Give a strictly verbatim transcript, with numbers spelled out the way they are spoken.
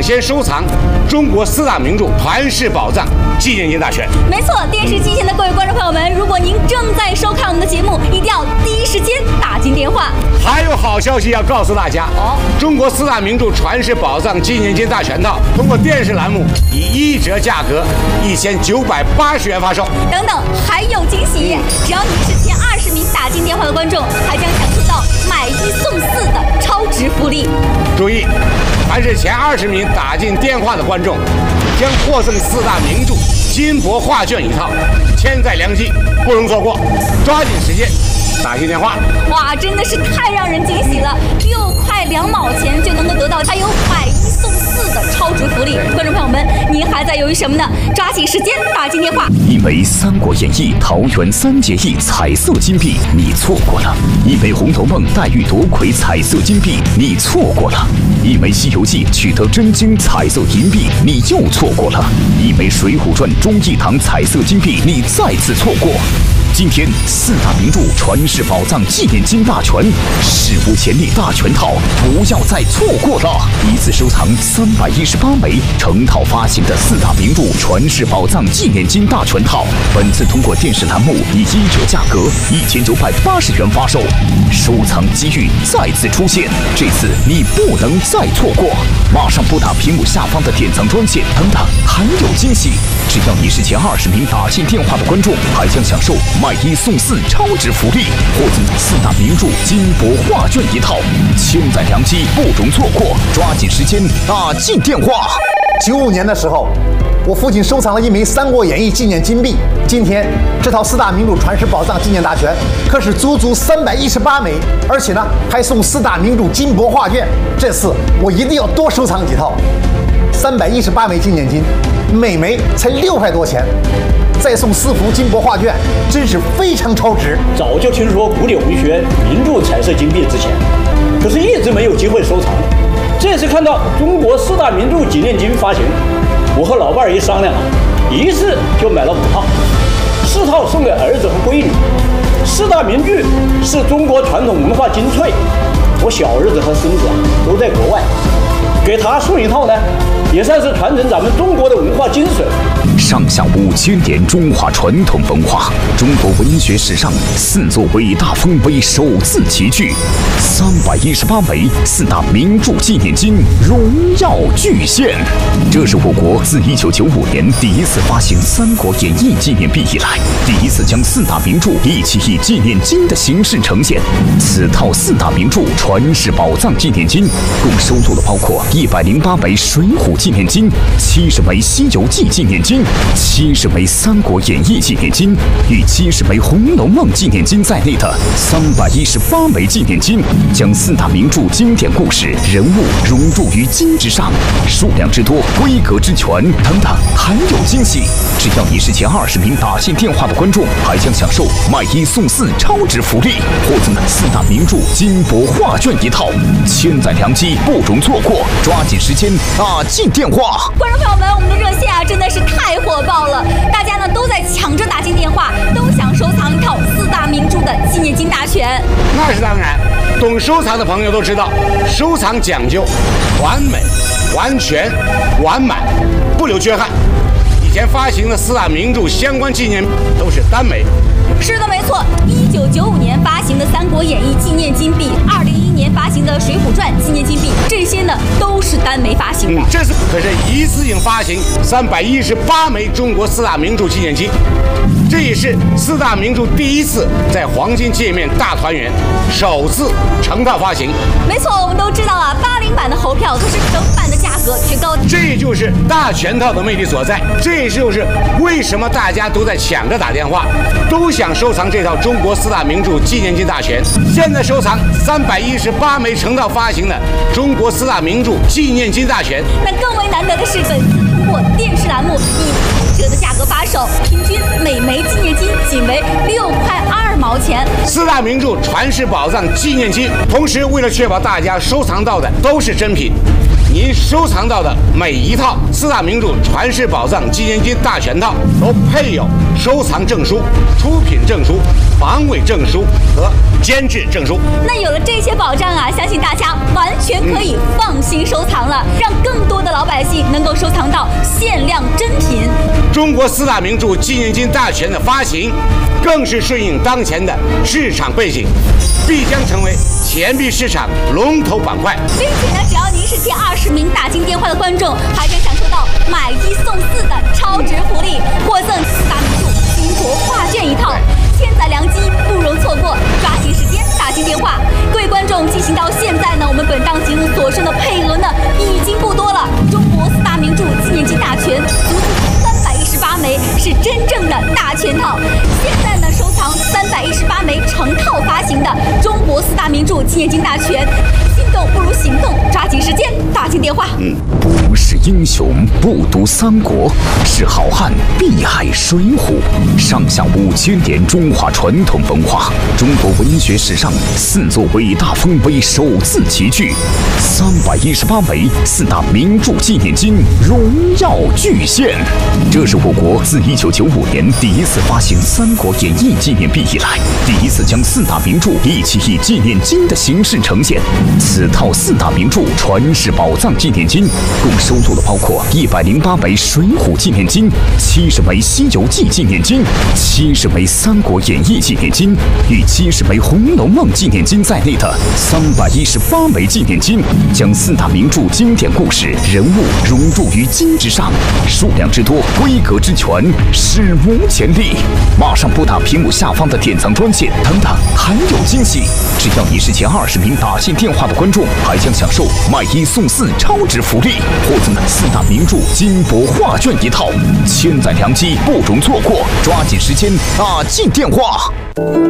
先收藏中国四大名著传世宝藏纪念金大全。 没错，电视机前的各位观众朋友们，如果您正在收看我们的节目，一定要第一时间打进电话。 还有好消息要告诉大家哦，中国四大名著传世宝藏纪念金大全套通过电视栏目以一折价格一千九百八十元发售。 等等，还有惊喜！只要你是前二十名打进电话的观众，还将享受到买一送四的超值福利。 注意，凡是前二十名打进电话的观众，将获赠四大名著金箔画卷一套，千载良机，不容错过，抓紧时间打进电话。 哇，真的是太让人惊喜了！六块两毛钱就能够得到还有买一送四的超值福利。观众朋友们，您还在犹豫什么呢？抓紧时间打进电话。 一枚《三国演义》桃园三结义彩色金币，你错过了；一枚《红楼梦》黛玉夺魁彩色金币，你错过了；一枚《西游记》取得真经彩色银币，你又错过了；一枚《水浒传》忠义堂彩色金币，你再次错过。今天四大名著传世宝藏纪念金大全史无前例大全套，不要再错过了！一次收藏三百一十八枚成套发行的四大名著传世宝藏纪念金大全套，本次通过电视栏目以一折价格一千九百八十元发售，收藏机遇再次出现，这次你不能再错过！马上拨打屏幕下方的典藏专线，等等还有惊喜！只要你是前二十名打进电话的观众，还将享受买一送四超值福利，获赠四大名著金箔画卷一套，千载良机，不容错过，抓紧时间打进电话。 九五年的时候，我父亲收藏了一枚《三国演义》纪念金币。今天这套四大名著传世宝藏纪念大全可是足足三百一十八枚，而且呢还送四大名著金箔画卷。这次我一定要多收藏几套。三百一十八枚纪念金，每枚才六块多钱，再送四幅金箔画卷，真是非常超值。 早就听说古典文学名著彩色金币值钱，可是一直没有机会收藏。这次看到中国四大名著纪念金发行，我和老伴儿一商量，一次就买了五套，四套送给儿子和闺女。四大名著是中国传统文化精粹，我小儿子和孙子都在国外，给他送一套呢，也算是传承咱们中国的文化精神。 上下五千年中华传统文化，中国文学史上四座伟大丰碑首次齐聚，三百一十八枚四大名著纪念金荣耀巨献。这是我国自一九九五年第一次发行《三国演义》纪念币以来，第一次将四大名著一起以纪念金的形式呈现。此套四大名著传世宝藏纪念金，共收录了包括一百零八枚水浒纪念金、七十枚西游记纪念金、七十枚三国演义纪念金与七十枚红楼梦纪念金在内的三百一十八枚纪念金，将四大名著经典故事、人物融入于金之上，数量之多、规格之全等等，还有惊喜！只要你是前二十名打进电话的观众，还将享受买一送四超值福利，获赠四大名著金箔画卷一套，千载良机，不容错过，抓紧时间打进电话！ 观众朋友们，我们的热线啊真的是太火爆了，大家呢都在抢着打进电话，都想收藏一套四大名著的纪念金大全。 那是当然，懂收藏的朋友都知道，收藏讲究完美、完全、完满，不留缺憾。以前发行的四大名著相关纪念都是单枚。 是的，没错。一九九五年发行的《三国演义》纪念金币，二零一一年发行的《水浒传》纪念金币，这些呢都是单枚发行的。 嗯，这是可是一次性发行三百一十八枚中国四大名著纪念金，这也是四大名著第一次在黄金界面大团圆，首次成套发行。 没错，我们都知道啊，八零版的猴票可是整版的价格却高。 这就是大全套的魅力所在，这也就是为什么大家都在抢着打电话，都想收藏这套中国四大名著纪念金大全。现在收藏三百一十八枚成套发行的中国四大名著纪念金大全。 那更为难得的是，本次通过电视栏目以九折的价格发售，平均每枚纪念金仅为六块二毛钱。 四大名著传世宝藏纪念金，同时为了确保大家收藏到的都是真品，您收藏到的每一套四大名著传世宝藏纪念金大全套都配有收藏证书、出品证书、防伪证书和监制证书。 那有了这些保障啊，相信大家完全可以放心收藏了，让更多的老百姓限量珍品。 中国四大名著纪念金大全的发行，更是顺应当前的市场背景，必将成为钱币市场龙头板块。 并且呢，只要您是前二十名打进电话的观众，还将享受到买一送四的超值福利，获赠四大名著金箔画卷一套，千载良机，不容错过，抓紧时间打进电话。各位观众，进行到现在呢，我们本档节目所剩的配额呢已经不多了。中国四大名著纪念金大全，足足三百一十八枚，是真正的大全套。现在呢，收藏三百一十八枚成套发行的中国四大名著纪念金大全，心动不如行动，抓紧时间打进电话。 嗯，不是英雄不读三国，是好汉必爱水浒。上下五千年中华传统文化，中国文学史上四座伟大丰碑首次齐聚，三百一十八枚四大名著纪念金荣耀巨献。这是我国自一九九五年第一次发行《三国演义》纪念币以来，第一次将四大名著一起以纪念金的形式呈现。此套四大名著传世宝藏纪念金，共收录了包括一百零八枚水浒纪念金、七十枚西游记纪念金、七十枚三国演义纪念金与七十枚红楼梦纪念金在内的三百一十八枚纪念金，将四大名著经典故事人物融入于金之上，数量之多，规格之全，史无前例。马上拨打屏幕下方的典藏专线，等等还有惊喜！只要你是前二十名打进电话的观众，还将享受买一送四超值福利，获赠四大名著金箔画卷一套，千载良机，不容错过，抓紧时间打进电话。